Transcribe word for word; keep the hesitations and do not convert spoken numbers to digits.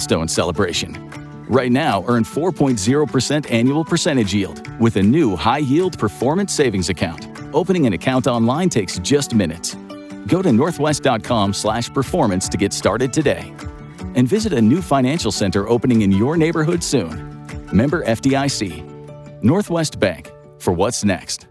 milestone celebration. Right now, earn four point zero percent annual percentage yield with a new high-yield performance savings account. Opening an account online takes just minutes. Go to northwest.com slash performance to get started today. And visit a new financial center opening in your neighborhood soon. Member F D I C. Northwest Bank, for what's next.